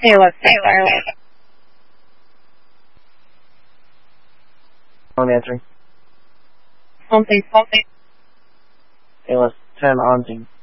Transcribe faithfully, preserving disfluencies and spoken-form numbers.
Taylor, Taylor. I'm answering. Something, something. Hey, let's turn on to